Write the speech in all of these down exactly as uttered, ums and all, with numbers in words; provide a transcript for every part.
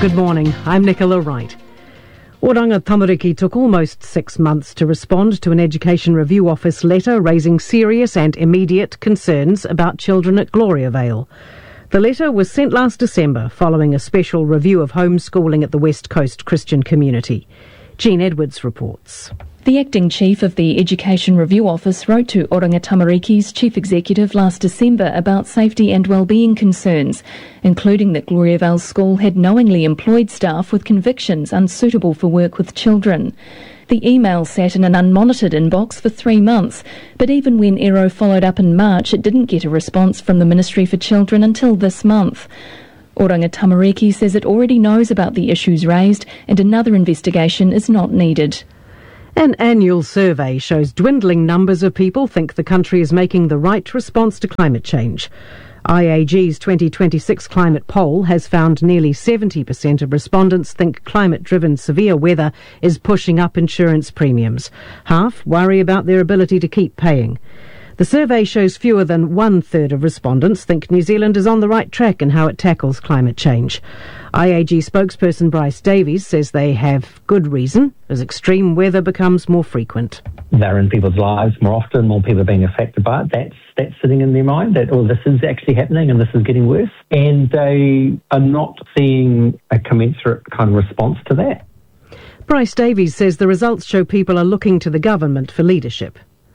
Good morning, I'm Nicola Wright. Oranga Tamariki took almost six months to respond to an Education Review Office letter raising serious and immediate concerns about children at Gloriavale. The letter was sent last December following a special review of homeschooling at the West Coast Christian community. Jean Edwards reports. The acting chief of the Education Review Office wrote to Oranga Tamariki's chief executive last December about safety and wellbeing concerns, including that Gloriavale School had knowingly employed staff with convictions unsuitable for work with children. The email sat in an unmonitored inbox for three months, but even when Ero followed up in March, it didn't get a response from the Ministry for Children until this month. Oranga Tamariki says it already knows about the issues raised and another investigation is not needed. An annual survey shows dwindling numbers of people think the country is making the right response to climate change. I A G's twenty twenty-six climate poll has found nearly seventy percent of respondents think climate-driven severe weather is pushing up insurance premiums. Half worry about their ability to keep paying. The survey shows fewer than one-third of respondents think New Zealand is on the right track in how it tackles climate change. I A G spokesperson Bryce Davies says they have good reason as extreme weather becomes more frequent. They're in people's lives more often, more people are being affected by it. That's, that's sitting in their mind that, oh, this is actually happening and this is getting worse. And they are not seeing a commensurate kind of response to that. Bryce Davies says the results show people are looking to the government for leadership.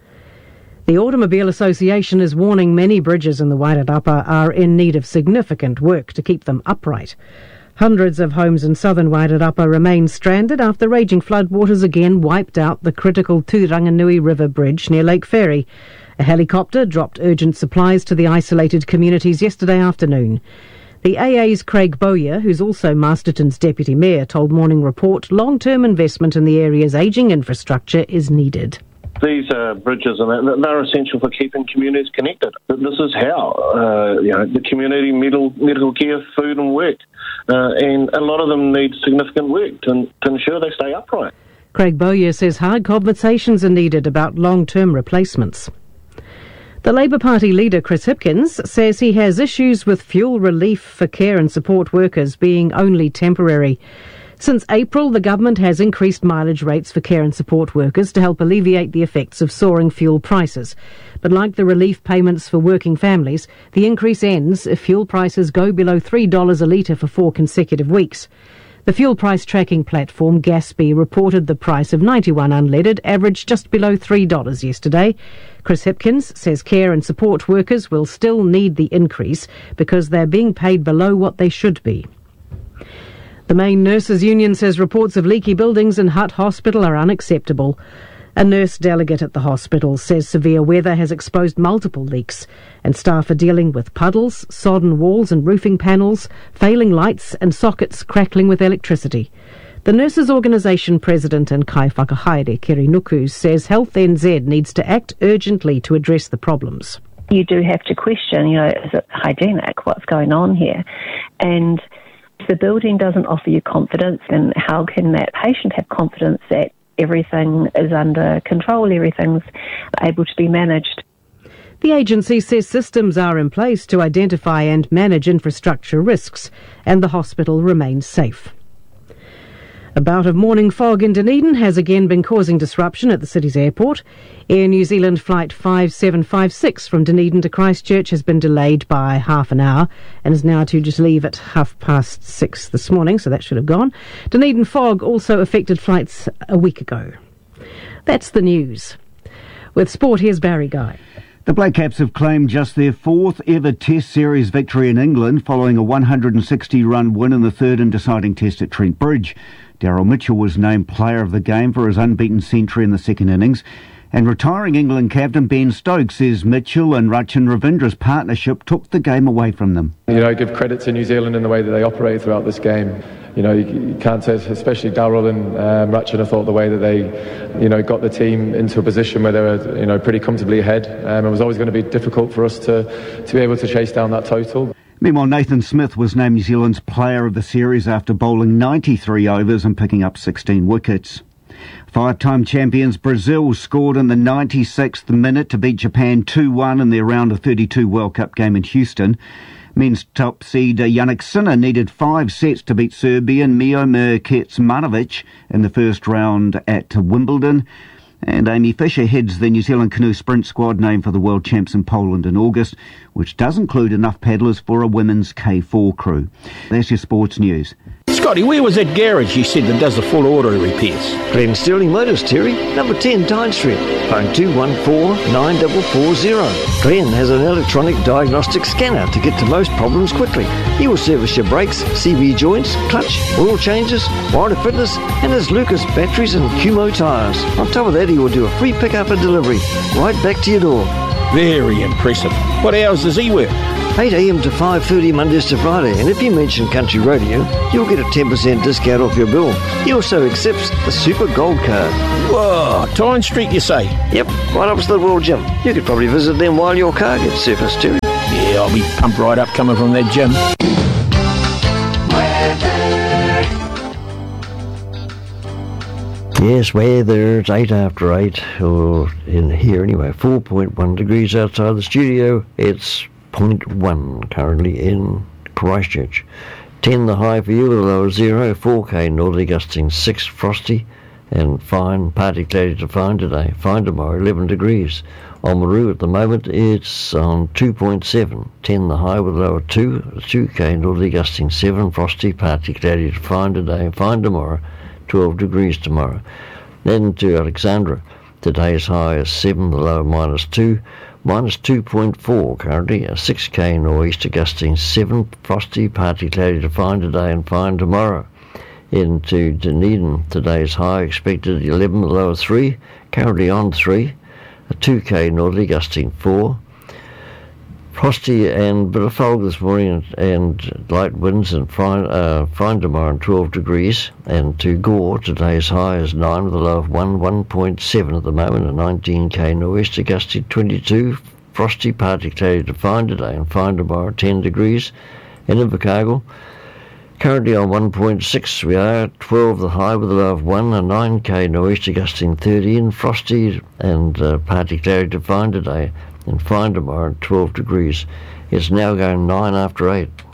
The Automobile Association is warning many bridges in the Wairarapa are in need of significant work to keep them upright. Hundreds of homes in southern Wairarapa remain stranded after raging floodwaters again wiped out the critical Turanganui River Bridge near Lake Ferry. A helicopter dropped urgent supplies to the isolated communities yesterday afternoon. The A A's Craig Bowyer, who's also Masterton's deputy mayor, told Morning Report long-term investment in the area's ageing infrastructure is needed. These uh, bridges, and they're essential for keeping communities connected. This is how uh, you know the community medical, medical care, food and work, uh, and a lot of them need significant work to, to ensure they stay upright. Craig Bowyer says hard conversations are needed about long-term replacements. The Labour Party leader Chris Hipkins says he has issues with fuel relief for care and support workers being only temporary. Since April, the government has increased mileage rates for care and support workers to help alleviate the effects of soaring fuel prices. But like the relief payments for working families, the increase ends if fuel prices go below three dollars a litre for four consecutive weeks. The fuel price tracking platform Gaspy reported the price of ninety-one unleaded averaged just below three dollars yesterday. Chris Hipkins says care and support workers will still need the increase because they're being paid below what they should be. The main nurses' union says reports of leaky buildings in Hutt Hospital are unacceptable. A nurse delegate at the hospital says severe weather has exposed multiple leaks and staff are dealing with puddles, sodden walls and roofing panels, failing lights and sockets crackling with electricity. The nurses' organisation president and Kai Whakahaere, Kiri Nuku, says Health N Z needs to act urgently to address the problems. You do have to question, you know, is it hygienic? What's going on here? And if the building doesn't offer you confidence, then how can that patient have confidence that everything is under control, everything's able to be managed? The agency says systems are in place to identify and manage infrastructure risks, and the hospital remains safe. A bout of morning fog in Dunedin has again been causing disruption at the city's airport. Air New Zealand flight five seven five six from Dunedin to Christchurch has been delayed by half an hour and is now due to leave at half past six this morning, so that should have gone. Dunedin fog also affected flights a week ago. That's the news. With sport, here's Barry Guy. The Black Caps have claimed just their fourth ever Test Series victory in England following a one hundred sixty run win in the third and deciding test at Trent Bridge. Daryl Mitchell was named player of the game for his unbeaten century in the second innings. And retiring England captain Ben Stokes says Mitchell and Rachin Ravindra's partnership took the game away from them. You know, give credit to New Zealand in the way that they operate throughout this game. You know, you, you can't say, especially Daryl and um, Rachin, I thought the way that they, you know, got the team into a position where they were, you know, pretty comfortably ahead. Um, it was always going to be difficult for us to, to be able to chase down that total. Meanwhile, Nathan Smith was named New Zealand's player of the series after bowling ninety-three overs and picking up sixteen wickets. Five-time champions Brazil scored in the ninety-sixth minute to beat Japan two one in their round of thirty-two World Cup game in Houston. Men's top seed uh, Jannik Sinner needed five sets to beat Serbian Miomir Kecmanovic in the first round at Wimbledon. And Amy Fisher heads the New Zealand canoe sprint squad named for the world champs in Poland in August, which does include enough paddlers for a women's K four crew. That's your sports news. Scotty, where was that garage you said that does the full auto repairs? Glen Sterling Motors, Terry, number ten Tyne Street, phone two one four, nine four four zero. Glen has an electronic diagnostic scanner to get to most problems quickly. He will service your brakes, C V joints, clutch, oil changes, warranty fitness, and his Lucas batteries and Cumo tyres. On top of that, he will do a free pickup and delivery right back to your door. Very impressive. What hours does he work? eight a.m. to five thirty Mondays to Friday, and if you mention Country Radio, you'll get a ten percent discount off your bill. He also accepts the Super Gold Card. Whoa, Tyne Street you say? Yep, right opposite the Royal Gym. You could probably visit them while your car gets serviced too. Yeah, I'll be pumped right up coming from that gym. Yes, weather, it's eight after eight, or in here anyway, four point one degrees outside the studio. It's zero point one currently in Christchurch. ten the high for you with a low of zero, four K northerly gusting six, frosty and fine, partly cloudy to fine today. Fine tomorrow, eleven degrees. Oamaru at the moment it's on two point seven, ten the high with a low of two, two K northerly gusting seven, frosty, partly cloudy to fine today. Fine tomorrow, twelve degrees tomorrow. Then to Alexandra, today's high is seven, the low minus two, minus two point four currently, a six K nor'easter gusting seven, frosty, partly cloudy to fine today and fine tomorrow. Into Dunedin, today's high expected eleven, the low of three, currently on three, a two K northerly gusting four, frosty and bit of fog this morning and, and light winds and fine, uh, fine tomorrow and twelve degrees. And to Gore, today's high is nine with a low of one, one point seven at the moment, a nineteen K nor'easter gusting twenty-two, frosty, partly cloudy to fine today and fine tomorrow, ten degrees. And in Invercargill, currently on one point six we are, twelve the high with a low of one, a nine K nor'easter gusting thirty and frosty and uh, partly cloudy to fine today and fine tomorrow, twelve degrees. It's now going nine after eight.